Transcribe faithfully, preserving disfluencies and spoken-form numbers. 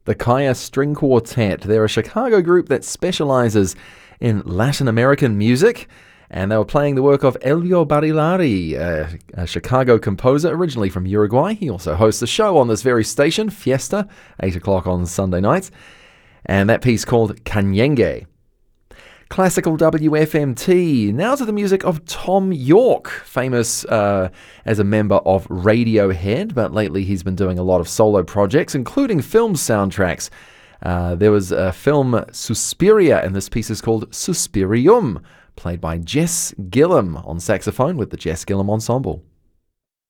The Kaya String Quartet. They're a Chicago group that specializes in Latin American music, and they were playing the work of Elio Barilari, a, a Chicago composer originally from Uruguay. He also hosts a show on this very station, Fiesta, eight o'clock on Sunday nights, and that piece called Canyengue. Classical W F M T, now to the music of Tom York, famous uh, as a member of Radiohead, but lately he's been doing a lot of solo projects, including film soundtracks. Uh, there was a film Suspiria, and this piece is called Suspirium, played by Jess Gillum on saxophone with the Jess Gillum Ensemble.